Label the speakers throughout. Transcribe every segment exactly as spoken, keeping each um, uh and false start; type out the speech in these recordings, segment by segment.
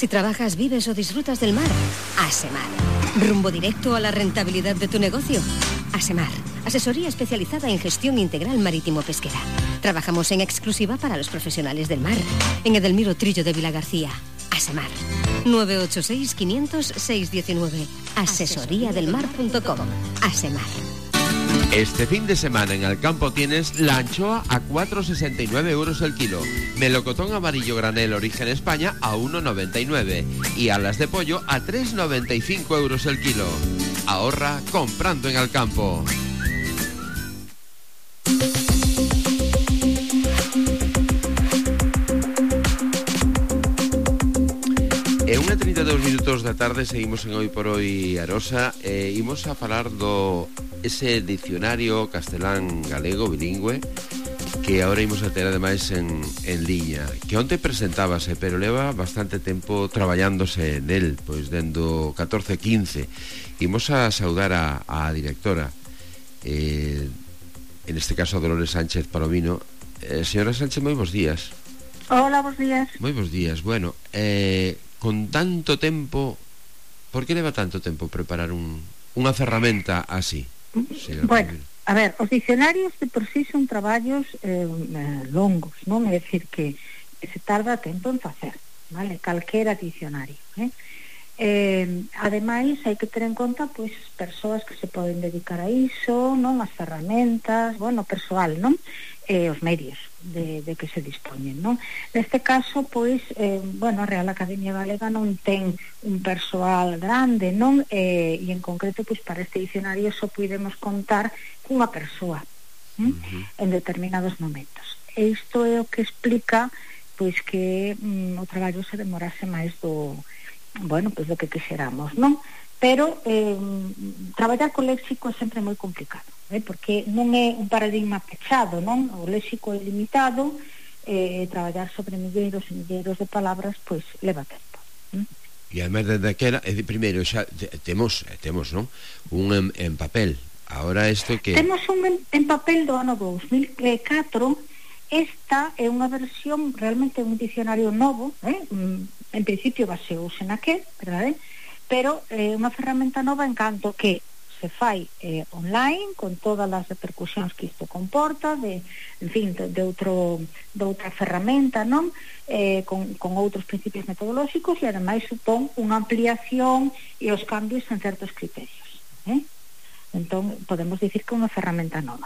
Speaker 1: Si trabajas, vives o disfrutas del mar, Asemar. Rumbo directo a la rentabilidad de tu negocio. Asemar, asesoría especializada en gestión integral marítimo-pesquera. Trabajamos en exclusiva para los profesionales del mar. En Edelmiro Trillo de Vilagarcía. Asemar. nueve ocho seis, quinientos, seiscientos diecinueve. asesoría del mar punto com. Asemar.
Speaker 2: Este fin de semana en Alcampo tienes la anchoa a cuatro sesenta y nueve euros el kilo, melocotón amarillo granel origen España a uno noventa y nueve y alas de pollo a tres noventa y cinco euros el kilo. Ahorra comprando en Alcampo. En unha trinta e dous minutos da tarde seguimos en Hoy por Hoy Arosa e eh, imos a falar do ese dicionario castelán-galego bilingüe que agora imos a ter ademais en, en liña, que onte presentábase, pero leva bastante tempo traballándose nel, pois dendo catorce quince. Imos a saudar a, a directora, eh, en este caso a Dolores Sánchez Palomino. eh, Señora Sánchez, moi bons días.
Speaker 3: Hola, bons días.
Speaker 2: Moi bons días. Bueno, eh, con tanto tempo, por que leva tanto tempo preparar un, unha ferramenta así?
Speaker 3: Bueno, a ver, os dicionarios de por sí son traballos eh, longos, non? É dicir que, que se tarda tempo en facer, vale? Calquera dicionario, eh? Eh, ademais, hai que ter en conta pois persoas que se poden dedicar a iso, non? As ferramentas, bueno, persoal, non? E os medios de, de que se dispoñen, non? Neste caso, pois, eh, bueno, a Real Academia Galega non ten un persoal grande, non? Eh, e en concreto, pois, para este dicionario só podemos contar cunha persoa, ¿eh? Uh-huh. En determinados momentos. E isto é o que explica, pois, que mm, o traballo se demorase máis do, bueno, pois do que quixeramos, non? Pero eh, traballar co léxico é sempre moi complicado, eh? Porque non é un paradigma pechado, non? O léxico é limitado, e eh, traballar sobre milleiros e milleiros de palabras pois leva tempo, eh?
Speaker 2: E ademais desde aquela, é de primeiro xa temos, temos, non? Un en, en papel. Ahora isto que
Speaker 3: temos un en, en papel do ano dous mil e catro. Esta é unha versión, realmente un dicionario novo, eh? En principio baseouse naquel, verdade? Pero é eh, unha ferramenta nova en canto que se fai eh, online, con todas as repercusións que isto comporta, de, en fin, de, de, outro, de outra ferramenta, non? Eh, con, con outros principios metodolóxicos, e ademais supón unha ampliación e os cambios en certos criterios, eh? Entón, podemos dicir que é unha ferramenta nova.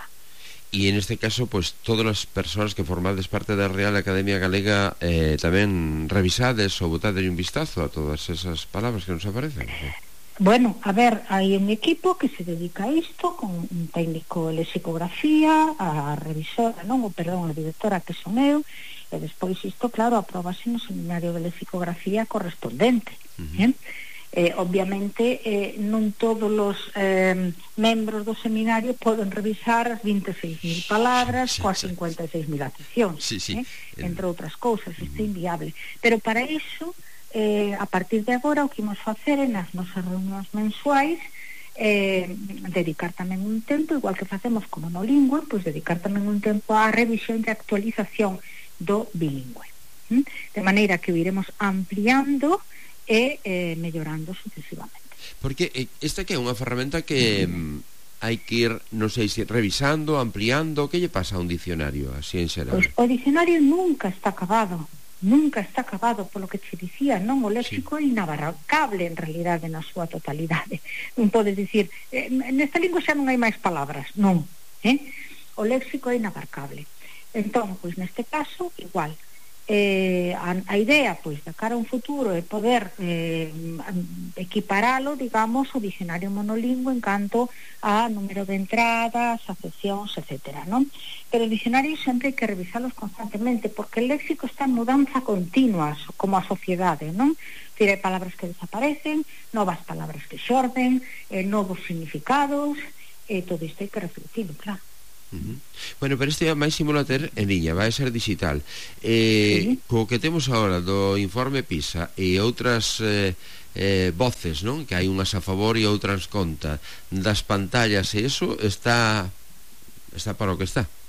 Speaker 2: E en este caso, pues, todas as persoas que formades parte da Real Academia Galega eh, tamén revisades ou botades un vistazo a todas esas palabras que nos aparecen, ¿sí?
Speaker 3: Bueno, a ver, hai un equipo que se dedica a isto, con un técnico de lexicografía, a revisora, non, o perdón, a directora que son eu, e despois isto, claro, apróbase no seminario de lexicografía correspondente, uh-huh. eh? Eh, obviamente eh, non todos os eh, membros do seminario poden revisar as vinte e seis mil palabras sí, coas cincuenta e seis mil acepcións,
Speaker 2: sí, sí.
Speaker 3: eh? entre outras cousas, isto é inviable, pero para iso eh, a partir de agora o que imos facer é nas nosas reunións mensuais eh, dedicar tamén un tempo, igual que facemos como no lingüe, pois dedicar tamén un tempo á revisión e actualización do bilingüe, ¿eh? De maneira que o iremos ampliando e eh, mellorando sucesivamente.
Speaker 2: Porque eh, esta que é unha ferramenta que mm, hai que ir, non sei se revisando, ampliando. Que lle pasa a un dicionario así en xeral?
Speaker 3: Pues, o dicionario nunca está acabado, nunca está acabado, polo que te dicía, non? O léxico sí. É inabarcable en realidade na súa totalidade. Non podes dicir, eh, nesta lingua xa non hai máis palabras, non, eh? O léxico é inabarcable. Entón, pois neste caso, igual. Eh, a, a idea, pois, de cara a un futuro é poder eh, equiparalo, digamos, o dicionario monolingüe en canto a número de entradas, acepcións, etcétera, non? Pero o dicionario sempre hai que revisalos constantemente, porque o léxico está en mudanza continua, como a sociedade, non? Decir, hai palabras que desaparecen, novas palabras que xorden, eh, novos significados, e eh, todo isto hai que reflectirlo, claro.
Speaker 2: Uh-huh. Bueno, pero este é máis simulo a ter en liña, vai ser digital. eh, sí. Co que temos agora do informe PISA e outras eh, eh, voces, non? Que hai unhas a favor e outras contra das pantallas, e iso está está para o que está.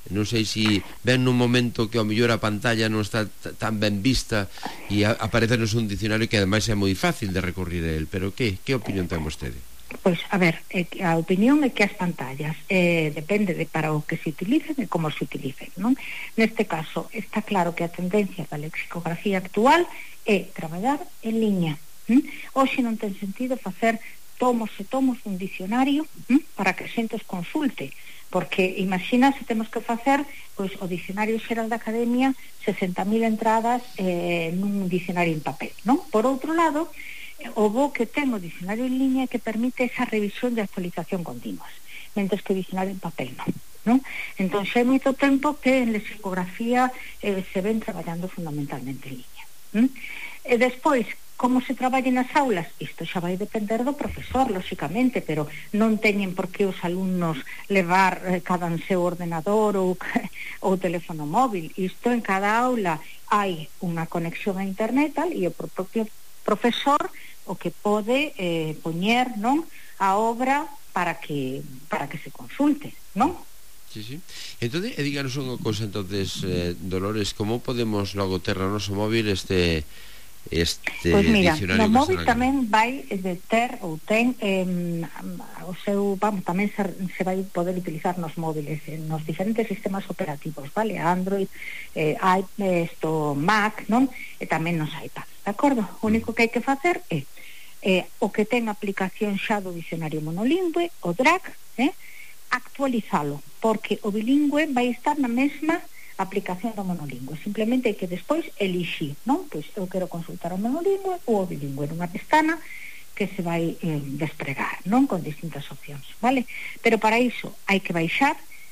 Speaker 2: non sei se ven nun momento que ao mellor a pantalla non está tan ben vista e aparecenos un dicionario que ademais é moi fácil de recurrir a él, pero que, que opinión ten vostede?
Speaker 3: Pois, a ver, a opinión é que as pantallas eh, depende de para o que se utilicen e como se utilicen, non? Neste caso, está claro que a tendencia da lexicografía actual é traballar en liña. ¿Mm? Hoxe non ten sentido facer tomos e tomos un dicionario ¿m? para que a xente os consulte, porque imagina se temos que facer pois, o Dicionario Xeral da Academia sesenta mil entradas eh, nun dicionario en papel, non? Por outro lado, o bo que ten o dicionario en línea que permite esa revisión de actualización continuas, mentres que o dicionario en papel non, non? Entón xa hai moito tempo que en lexicografía eh, se ven traballando fundamentalmente en línea. ¿Mm? E despois, como se traballa nas aulas? Isto xa vai depender do profesor, lóxicamente, pero non teñen por que os alumnos levar eh, cada en seu ordenador ou, ou teléfono móvil. Isto en cada aula hai unha conexión a internet tal, e o propio profesor o que pode eh, poñer, non, a obra para que para que se consulte, non?
Speaker 2: Sí, sí. Entonces, e díganos unha cousa, entonces, eh, Dolores, como podemos logo ter no noso móvil este este
Speaker 3: pues mira,
Speaker 2: dicionario?
Speaker 3: No móvil tamén vai de ter ou ten eh, o seu, vamos, tamén se, se vai poder utilizar nos móviles, en nos diferentes sistemas operativos, vale? Android, eh, iPad, esto, Mac, non? E tamén nos iPads, de acordo? O único que hai que facer é eh, o que ten aplicación xa do dicionario monolingüe, o D R A C, eh, actualizalo, porque o bilingüe vai estar na mesma aplicación do monolingüe. Simplemente hai que despois elixir, non? Pois eu quero consultar o monolingüe ou o bilingüe nunha pestana que se vai eh, despregar, non? Con distintas opcións, vale? Pero para iso hai que baixar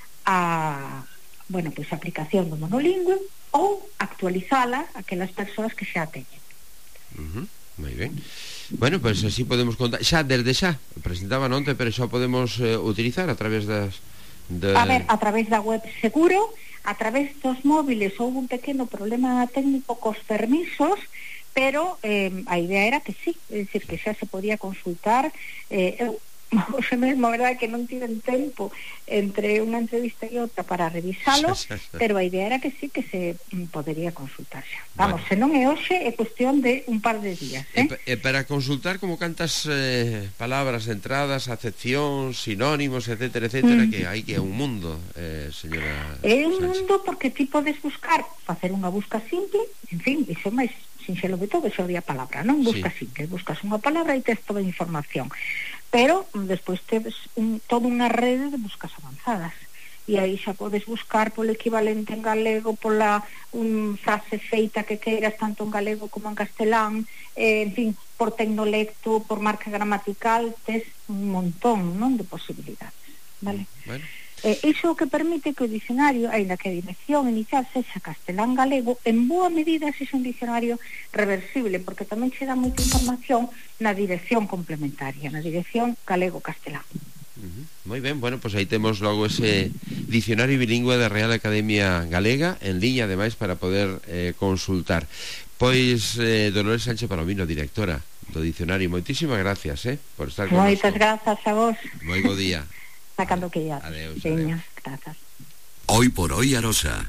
Speaker 3: a, bueno, pois a aplicación do monolingüe ou actualizala aquelas persoas que xa teñen.
Speaker 2: Uh-huh. Moi ben. Bueno, pois pues así podemos contar, xa desde xa presentaban onte, pero xa podemos eh, utilizar a través das de...
Speaker 3: A ver, a través da web seguro. A través dos móviles houve un pequeno problema técnico cos permisos, pero eh, a idea era que sí, é dicir, que xa se podía consultar. eh, eu hoxe mesmo, a verdade que non tiven tempo entre unha entrevista e outra para revisalo, pero a idea era que sí, que se podería consultar xa. Vamos, bueno. Se non é hoxe, é cuestión de un par de días, eh?
Speaker 2: E, e para consultar como cantas eh, palabras, entradas, acepcións, sinónimos, etcétera, etcétera, mm. que hai que é un mundo, eh, señora
Speaker 3: É un
Speaker 2: Sánchez.
Speaker 3: mundo porque ti podes buscar, facer unha busca simple, en fin, iso máis sinxelo de todo, xo di a palabra, non? Busca sí. simple, buscas unha palabra e tes toda a información. Pero despois tedes un, toda unha rede de buscas avanzadas, e aí xa podes buscar polo equivalente en galego, pola un frase feita que queiras tanto en galego como en castelán, eh, en fin, por tecnolecto, por marca gramatical, tes un montón, non, de posibilidades, vale?
Speaker 2: Bueno.
Speaker 3: Eh, iso que permite que o dicionario, aínda que a dirección inicial sexa castelán-galego, en boa medida sexa un dicionario reversible, porque tamén che dá moita información na dirección complementaria, na dirección galego-castelán.
Speaker 2: Uh-huh. Moi ben, bueno, pois pues aí temos logo ese dicionario bilingüe da Real Academia Galega en liña, ademais, para poder eh, consultar. Pois, eh, Dolores Sánchez Palomino, directora do dicionario, moitísimas gracias, eh, por estar con
Speaker 3: Moitas grazas a vos.
Speaker 2: Moi bo día.
Speaker 3: Sacando que ya.
Speaker 2: Adeus,
Speaker 3: Veña,
Speaker 2: adeus.
Speaker 3: Grazas.
Speaker 4: Hoy por hoy, Arosa.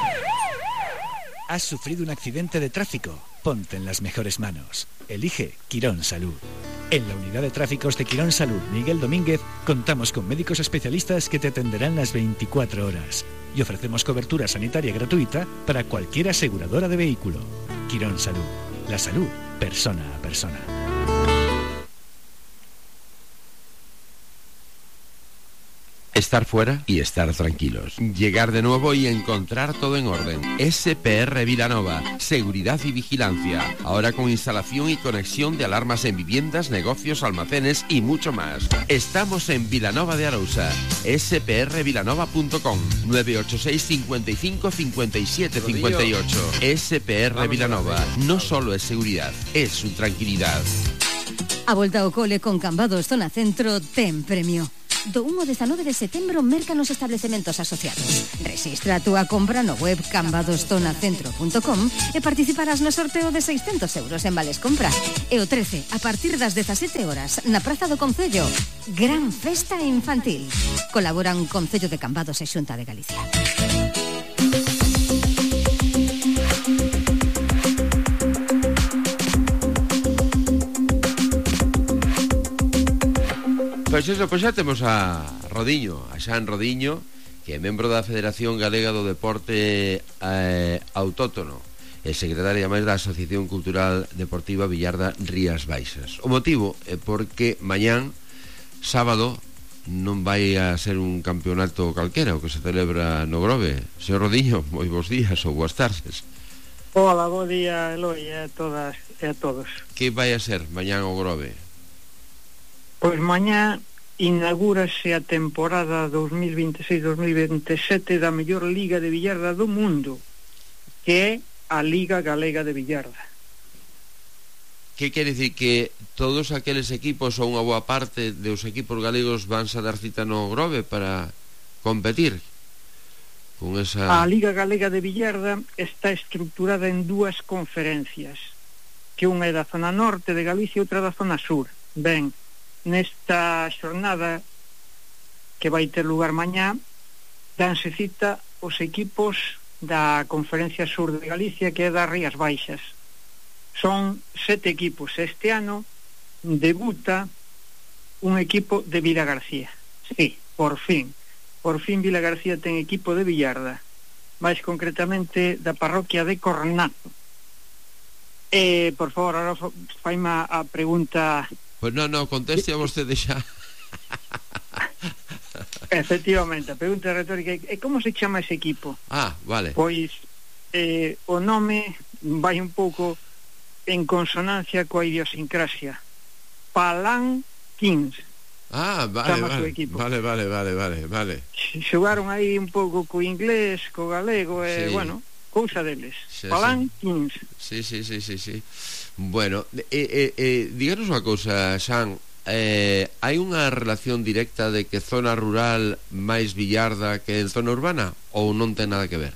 Speaker 5: ¿Has sufrido un accidente de tráfico? Ponte en las mejores manos. Elige Quirón Salud. En la unidad de tráficos de Quirón Salud Miguel Domínguez contamos con médicos especialistas que te atenderán las veinticuatro horas y ofrecemos cobertura sanitaria gratuita para cualquier aseguradora de vehículo. Quirón Salud. La salud, persona a persona.
Speaker 2: Estar fuera y estar tranquilos. Llegar de nuevo y encontrar todo en orden. S P R Vilanova. Seguridad y vigilancia. Ahora con instalación y conexión de alarmas en viviendas, negocios, almacenes y mucho más. Estamos en Vilanova de Arousa. S P R vilanova punto com. nueve ocho seis, cincuenta y cinco, cincuenta y siete, cincuenta y ocho. S P R Vilanova. No solo es seguridad, es su tranquilidad.
Speaker 1: A volta ao cole con Cambados Zona Centro ten premio. Do un ao dezanove de setembro merca nos establecementos asociados. Rexistra a túa compra no web cambados zona centro punto com e participarás no sorteo de seiscentos euros en vales compra. E o trece, a partir das dezasete horas, na Praza do Concello, gran festa infantil. Colaboran Concello de Cambados e Xunta de Galicia.
Speaker 2: Pois eso, pois xa temos a Rodiño, a Xan Rodiño, que é membro da Federación Galega do Deporte eh, Autótono e secretaria máis da Asociación Cultural Deportiva Villarda Rías Baixas. O motivo é porque mañán, sábado, non vai a ser un campeonato calquera o que se celebra no Grove. Señor Rodiño, moi bons días ou boas tardes.
Speaker 6: Hola, bo día, Eloi, a todas e a todos.
Speaker 2: Que vai a ser mañán o Grove?
Speaker 6: Pois mañá inaugúrase a temporada dos mil veintiséis dos mil veintisiete da mellor liga de billarda do mundo, que é a Liga Galega de Billarda.
Speaker 2: Que quere dicir que todos aqueles equipos ou unha boa parte dos equipos galegos vanse a dar cita no Grove para competir con esa...
Speaker 6: A Liga Galega de Billarda está estructurada en dúas conferencias, que unha é da zona norte de Galicia e outra da zona sur. Ben, nesta xornada que vai ter lugar mañá danse cita os equipos da Conferencia Sur de Galicia, que é das Rías Baixas. Son sete equipos. Este ano debuta un equipo de Vila García. Sí, por fin. Por fin Vila García ten equipo de billarda, máis concretamente da parroquia de Cornazo. E, por favor, ahora faima a pregunta...
Speaker 2: Pois non, non, conteste a vostede xa.
Speaker 6: Efectivamente, a pregunta retórica é como se chama ese equipo?
Speaker 2: Ah, vale.
Speaker 6: Pois eh, o nome vai un pouco en consonancia coa idiosincrasia. Palán Kings.
Speaker 2: Ah, vale, vale, vale, vale, vale, vale, vale.
Speaker 6: Xogaron aí un pouco co inglés, co galego, e, sí. Bueno, cousa deles. Sí, Palán sí. Kings.
Speaker 2: Sí, sí, sí, sí, sí. Bueno, eh, eh, eh, díganos unha cousa, Xan. Eh, hai unha relación directa de que zona rural máis billarda que en zona urbana ou non ten nada que ver?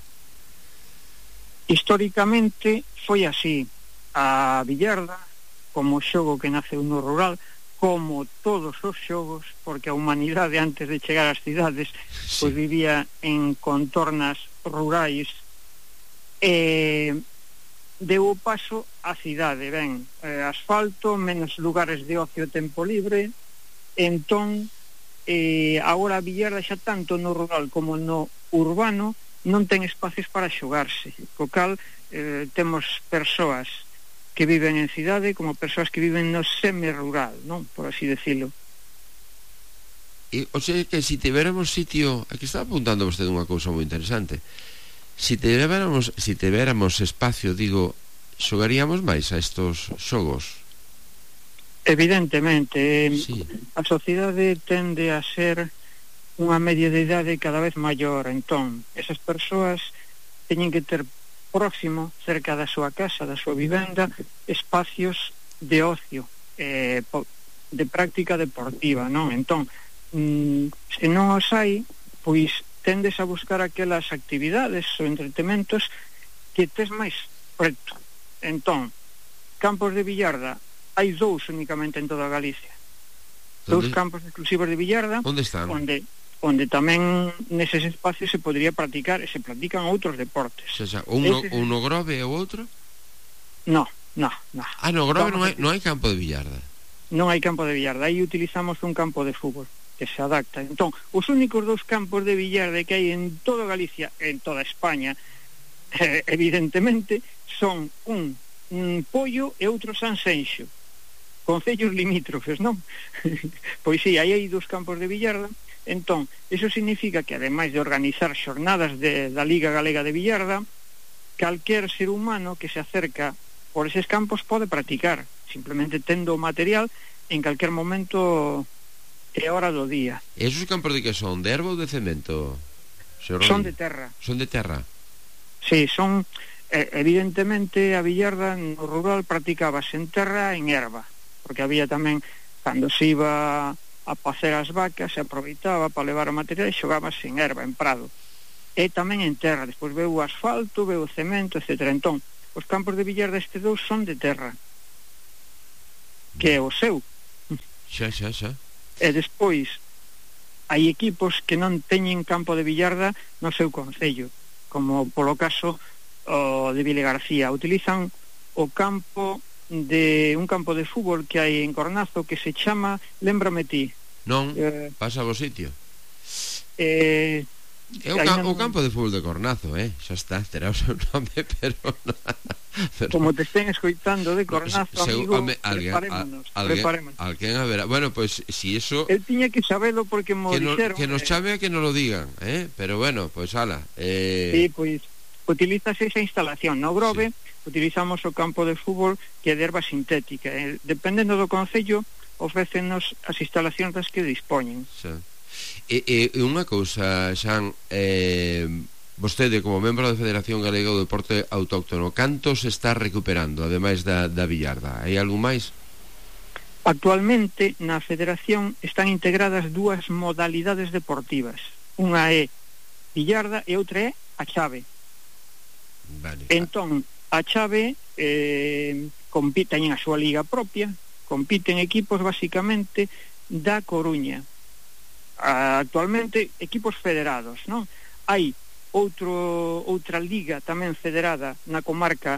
Speaker 6: Históricamente foi así. A billarda, como xogo que naceu no rural, como todos os xogos, porque a humanidade antes de chegar ás cidades sí. Pois vivía en contornas rurais, e deu o paso á cidade, ben, eh, asfalto, menos lugares de ocio e tempo libre. Entón, eh, agora a billarda xa tanto no rural como no urbano non ten espacios para xogarse, co cal eh, temos persoas que viven en cidade como persoas que viven no semi-rural, non? Por así decirlo.
Speaker 2: E, o sea, que si tiveramos sitio, aquí está apuntando vostede unha cousa moi interesante. Si tiveramos, si tiveramos espacio, digo, xogaríamos máis a estos xogos?
Speaker 6: Evidentemente,
Speaker 2: sí.
Speaker 6: A sociedade tende a ser unha media de idade cada vez maior, entón, esas persoas teñen que ter próximo, cerca da súa casa, da súa vivenda, espacios de ocio, eh, de práctica deportiva, non? Entón, mm, se non os hai, pois tendes a buscar aquelas actividades ou entretementos que tes máis preto. Entón, campos de billarda hai dous únicamente en toda Galicia. Dous campos exclusivos de billarda.
Speaker 2: Onde están?
Speaker 6: Onde, onde tamén neses espacios se podría practicar e se practican outros deportes.
Speaker 2: O sea, un, no, un no Grove e o outro?
Speaker 6: No, no, no.
Speaker 2: Ah, no Grove non hai, non hai campo de billarda.
Speaker 6: Non hai campo de billarda, aí utilizamos un campo de fútbol que se adapta. Entón, os únicos dous campos de billarda que hai en toda Galicia, en toda España, eh, evidentemente, son un, un Pollo e outro Sanxenxo, concellos limítrofes, non? Pois sí, aí hai dous campos de billarda. Entón, eso significa que, ademais de organizar xornadas de, da Liga Galega de Billarda, calquer ser humano que se acerca por eses campos pode practicar, simplemente tendo o material en calquer momento e hora do día.
Speaker 2: E esos campos de que son? De erva ou de cemento?
Speaker 6: Son de terra.
Speaker 2: Son de terra?
Speaker 6: Sí, son... Eh, evidentemente, a billarda no rural practicabas en terra e en erva, porque había tamén, cando se iba a pacer as vacas, se aproveitaba para levar o material e xogabas en erva, en prado. E tamén en terra, despois veu o asfalto, veu o cemento, etcétera. Entón, os campos de billarda estes dous son de terra, que é o seu.
Speaker 2: Xa, xa, xa.
Speaker 6: E despois, hai equipos que non teñen campo de billarda no seu concello, como polo caso o de Vila García. Utilizan o campo de un campo de fútbol que hai en Cornazo que se chama, lémbrame ti,
Speaker 2: Non,
Speaker 6: eh,
Speaker 2: pasa ao sitio.
Speaker 6: Eh,
Speaker 2: É o, ca o campo de fútbol de Cornazo, eh? Xa está, terá o seu nome, pero... pero...
Speaker 6: Como te estén escoitando de Cornazo,
Speaker 2: se,
Speaker 6: amigo,
Speaker 2: ame, alguén,
Speaker 6: preparémonos,
Speaker 2: a,
Speaker 6: preparémonos.
Speaker 2: Alguén a ver, bueno, pues si eso...
Speaker 6: El tiña que sabelo porque mo
Speaker 2: que, no,
Speaker 6: dixeron...
Speaker 2: que nos
Speaker 6: eh,
Speaker 2: chave que nos lo digan, eh? Pero bueno, pues ala. Eh...
Speaker 6: Sí, pois, utilizas esa instalación no Grove, sí. Utilizamos o campo de fútbol que é de erva sintética. Eh, dependendo do concello, ofrécenos as instalacións das que dispoñen.
Speaker 2: Sí. E, e unha cousa, Xan, eh, vostede como membro da Federación Galega do Deporte Autóctono, canto se está recuperando, ademais da, da billarda? Hai algún máis?
Speaker 6: Actualmente na Federación están integradas dúas modalidades deportivas. Unha é billarda e outra é a chave.
Speaker 2: Vale.
Speaker 6: Entón, a chave eh, compiten a súa liga propia, compiten equipos basicamente da Coruña. Actualmente equipos federados, non? Hai outro outra liga tamén federada na comarca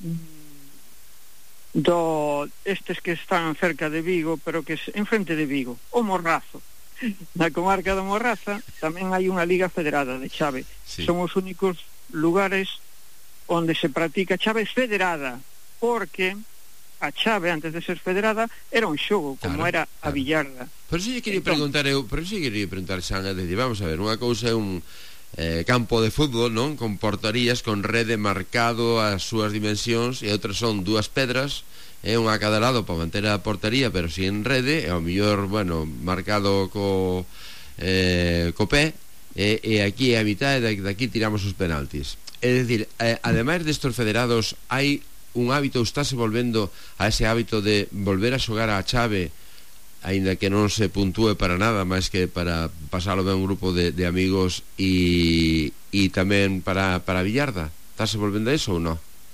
Speaker 6: do estes que están cerca de Vigo, pero que en frente de Vigo, o Morrazo. Na comarca do Morraza tamén hai unha liga federada de chave. Sí. Son os únicos lugares onde se practica chave federada, porque a chave antes de ser federada era un xogo, como claro, era a claro. billarda.
Speaker 2: Por eso lle quería entón, preguntar eu, por eso lle quería preguntar Xan, é dicir, vamos a ver, unha cousa é un eh, campo de fútbol, non? Con portarías, con rede marcado as súas dimensións, e outras son dúas pedras, é unha a cada lado para manter a portaría, pero si en rede, e ao mellor, bueno, marcado co eh, co pé, e, e aquí a mitad, e de aquí tiramos os penaltis. É dicir, eh, ademais destos federados, hai un hábito, estáse volvendo a ese hábito de volver a xogar a chave, aínda que non se puntúe para nada máis que para pasalo ben un grupo de, de amigos e, e tamén para, para a billarda? Estáse volvendo a eso ou non?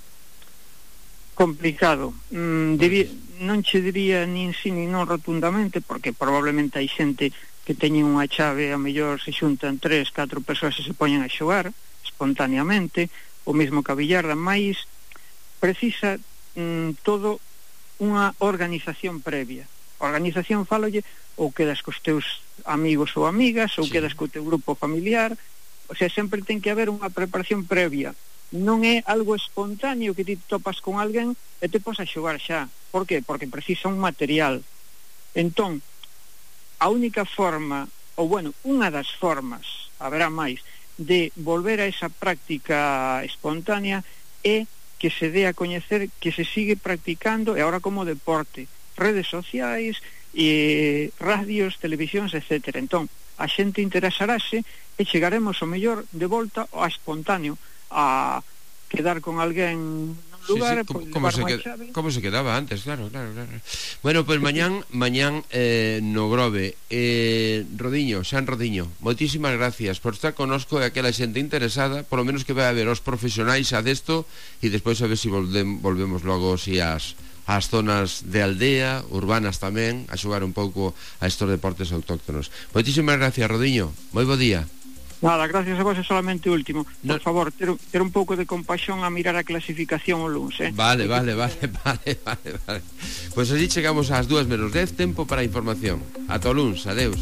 Speaker 6: Complicado. Mm, diría, non che diría nin si nin non rotundamente, porque probablemente hai xente que teñen unha chave, a mellor se xuntan tres, catro persoas e se poñen a xogar espontaneamente, o mesmo que a billarda, máis precisa mm, todo unha organización previa. Organización, falolle, ou quedas cos teus amigos ou amigas, ou sí. quedas co teu grupo familiar, o sea, sempre ten que haber unha preparación previa. Non é algo espontáneo que ti topas con alguén e te pos a xogar xa. Por qué? Porque precisa un material. Entón, a única forma, ou bueno, unha das formas, haberá máis, de volver a esa práctica espontánea é que se dé a coñecer que se sigue practicando, e agora como deporte, redes sociais, e radios, televisións, etcétera. Entón, a xente interesarase e chegaremos o mellor de volta ao espontáneo, a quedar con alguén nun lugar,
Speaker 2: sí, sí, como, como, se qued, como se quedaba antes, claro, claro, claro. Bueno, pois pues mañán mañán eh, no Grove, eh, Rodiño, Xan Rodiño, moitísimas gracias por estar conosco e aquela xente interesada, por lo menos que vai a ver os profesionais a desto, e despois a ver se si volvemos, volvemos logo si as as zonas de aldea, urbanas tamén, a xogar un pouco a estos deportes autóctonos. Moitísimas gracias, Rodiño, moi bo día.
Speaker 6: Nada, gracias a vos, é solamente último. Por
Speaker 2: no.
Speaker 6: favor, ter, ter un pouco de compaixón a mirar a clasificación o luns, eh?
Speaker 2: Vale, vale, vale, vale, vale, vale. Pois así chegamos ás dúas menos dez, tempo para a información. Ata o luns, adeus.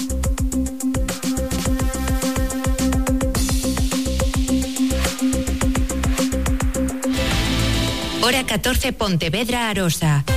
Speaker 7: Hora catorce, Pontevedra, Arosa.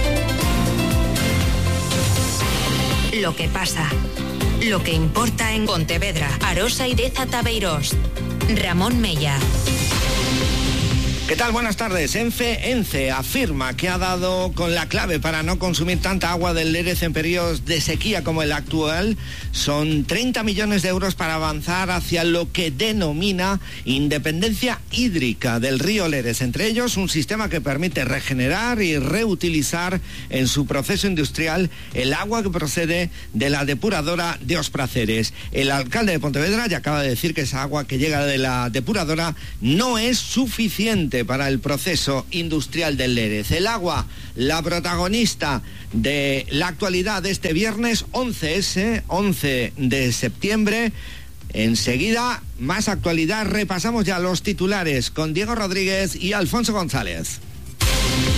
Speaker 7: Lo que pasa, lo que importa en Pontevedra, Arosa y Deza Tabeirós. Ramón Mella.
Speaker 8: ¿Qué tal? Buenas tardes. ENCE, ENCE afirma que ha dado con la clave para no consumir tanta agua del Lérez en periodos de sequía como el actual. Son treinta millones de euros para avanzar hacia lo que denomina independencia hídrica del río Lérez. Entre ellos, un sistema que permite regenerar y reutilizar en su proceso industrial el agua que procede de la depuradora de Os Praceres. El alcalde de Pontevedra ya acaba de decir que esa agua que llega de la depuradora no es suficiente para el proceso industrial del Lérez. El agua, la protagonista de la actualidad de este viernes once ese, once de septiembre. Enseguida, más actualidad. Repasamos ya los titulares con Diego Rodríguez y Alfonso González.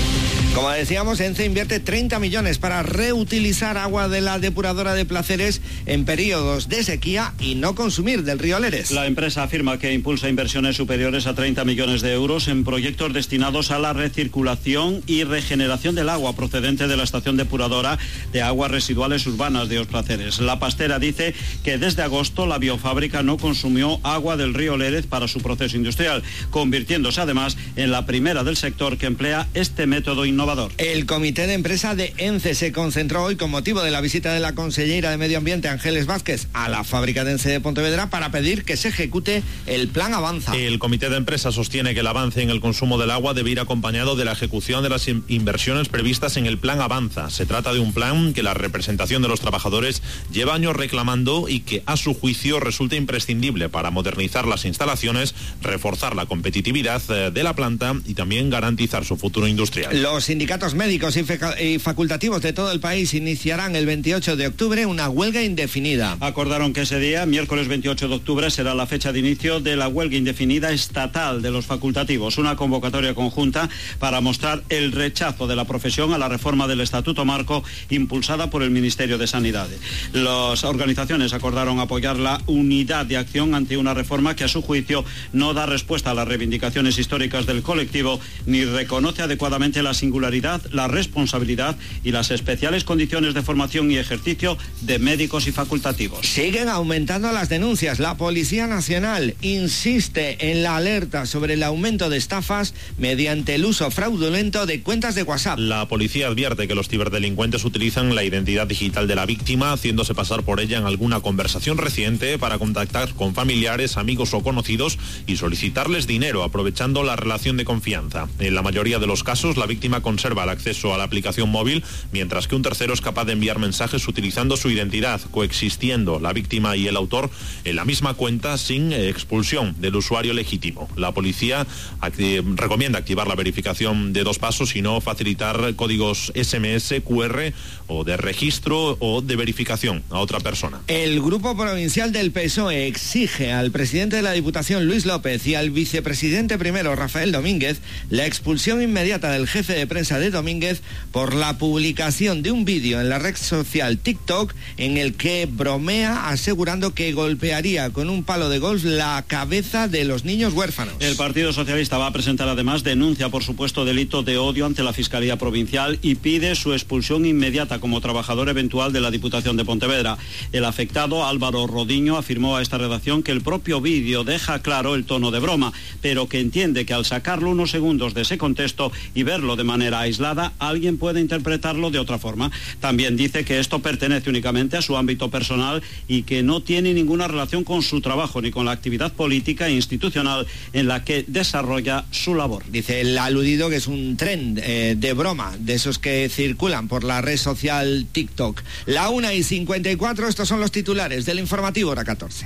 Speaker 8: Como decíamos, ENCE invierte treinta millones para reutilizar agua de la depuradora de Placeres en periodos de sequía y no consumir del río Leres.
Speaker 9: La empresa afirma que impulsa inversiones superiores a treinta millones de euros en proyectos destinados a la recirculación y regeneración del agua procedente de la estación depuradora de aguas residuales urbanas de Os Placeres. La pastera dice que desde agosto la biofábrica no consumió agua del río Lérez para su proceso industrial, convirtiéndose además en la primera del sector que emplea este método innovador.
Speaker 8: El comité de empresa de ENCE se concentró hoy con motivo de la visita de la consellera de Medio Ambiente, Ángeles Vázquez, a la fábrica de ENCE de Pontevedra para pedir que se ejecute el plan Avanza.
Speaker 10: El comité de empresa sostiene que el avance en el consumo del agua debe ir acompañado de la ejecución de las inversiones previstas en el plan Avanza. Se trata de un plan que la representación de los trabajadores lleva años reclamando y que a su juicio resulta imprescindible para modernizar las instalaciones, reforzar la competitividad de la planta y también garantizar su futuro industrial.
Speaker 8: Los sindicatos médicos y, y facultativos de todo el país iniciarán el veintiocho de octubre una huelga indefinida.
Speaker 9: Acordaron que ese día, miércoles veintiocho de octubre, será la fecha de inicio de la huelga indefinida estatal de los facultativos, una convocatoria conjunta para mostrar el rechazo de la profesión a la reforma del Estatuto Marco impulsada por el Ministerio de Sanidad. Las organizaciones acordaron apoyar la unidad de acción ante una reforma que a su juicio no da respuesta a las reivindicaciones históricas del colectivo ni reconoce adecuadamente la singularidad, la responsabilidad y las especiales condiciones de formación y ejercicio de médicos y facultativos.
Speaker 8: Siguen aumentando las denuncias. La Policía Nacional insiste en la alerta sobre el aumento de estafas mediante el uso fraudulento de cuentas de WhatsApp.
Speaker 10: La policía advierte que los ciberdelincuentes utilizan la identidad digital de la víctima, haciéndose pasar por ella en alguna conversación reciente para contactar con familiares, amigos o conocidos y solicitarles dinero, aprovechando la relación de confianza. En la mayoría de los casos, la víctima conserva el acceso a la aplicación móvil, mientras que un tercero es capaz de enviar mensajes utilizando su identidad, coexistiendo la víctima y el autor en la misma cuenta sin expulsión del usuario legítimo. La policía acti- recomienda activar la verificación de dos pasos y no facilitar códigos ese eme ese, cu erre o de registro o de verificación a otra persona.
Speaker 8: El Grupo Provincial del P S O E exige al presidente de la Diputación, Luis López, y al vicepresidente primero, Rafael Domínguez, la expulsión inmediata del jefe de prensa de Domínguez por la publicación de un vídeo en la red social TikTok en el que bromea asegurando que golpearía con un palo de golf la cabeza de los niños huérfanos.
Speaker 9: El Partido Socialista va a presentar además denuncia por supuesto delito de odio ante la Fiscalía Provincial y pide su expulsión inmediata como trabajador eventual de la Diputación de Pontevedra. El afectado, Álvaro Rodiño, afirmó a esta redacción que el propio vídeo deja claro el tono de broma, pero que entiende que al sacarlo unos segundos de ese contexto y verlo de manera aislada, alguien puede interpretarlo de otra forma. También dice que esto pertenece únicamente a su ámbito personal y que no tiene ninguna relación con su trabajo ni con la actividad política e institucional en la que desarrolla su labor.
Speaker 8: Dice el aludido que es un trend eh, de broma, de esos que circulan por la red social TikTok. La una y cincuenta y cuatro, estos son los titulares del informativo hora catorce.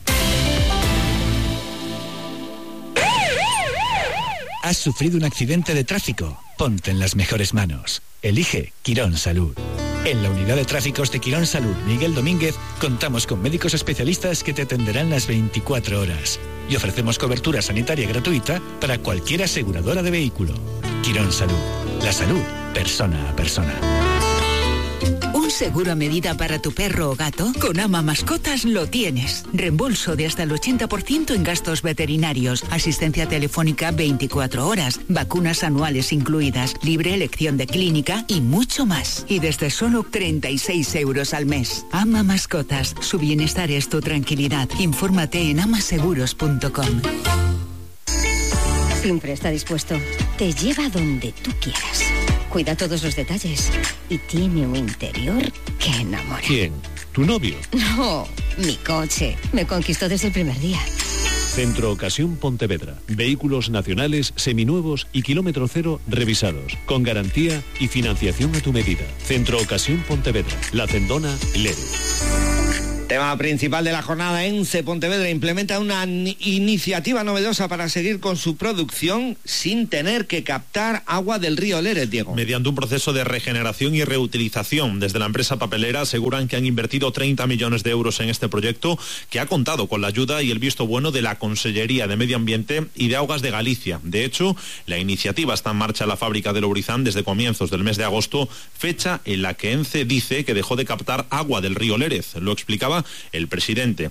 Speaker 5: ¿Has sufrido un accidente de tráfico? Ponte en las mejores manos. Elige Quirón Salud. En la unidad de tráficos de Quirón Salud Miguel Domínguez contamos con médicos especialistas que te atenderán las veinticuatro horas y ofrecemos cobertura sanitaria gratuita para cualquier aseguradora de vehículo. Quirón Salud. La salud, persona a persona.
Speaker 11: ¿Un seguro a medida para tu perro o gato? Con Ama Mascotas lo tienes. Reembolso de hasta el ochenta por ciento en gastos veterinarios, asistencia telefónica veinticuatro horas, vacunas anuales incluidas, libre elección de clínica y mucho más. Y desde solo treinta y seis euros al mes. Ama Mascotas. Su bienestar es tu tranquilidad. Infórmate en amaseguros punto com.
Speaker 1: Siempre está dispuesto. Te lleva donde tú quieras. Cuida todos los detalles y tiene un interior que enamora.
Speaker 12: ¿Quién? ¿Tu novio?
Speaker 1: No, mi coche. Me conquistó desde el primer día.
Speaker 12: Centro Ocasión Pontevedra. Vehículos nacionales, seminuevos y kilómetro cero revisados, con garantía y financiación a tu medida. Centro Ocasión Pontevedra. La Cendona, Lérez.
Speaker 8: Tema principal de la jornada, ENCE Pontevedra implementa una iniciativa novedosa para seguir con su producción sin tener que captar agua del río Lérez, Diego.
Speaker 10: Mediante un proceso de regeneración y reutilización. Desde la empresa papelera aseguran que han invertido treinta millones de euros en este proyecto, que ha contado con la ayuda y el visto bueno de la Consellería de Medio Ambiente y de Augas de Galicia. De hecho, la iniciativa está en marcha en la fábrica de Lourizán desde comienzos del mes de agosto, fecha en la que ENCE dice que dejó de captar agua del río Lérez. Lo explicaba el presidente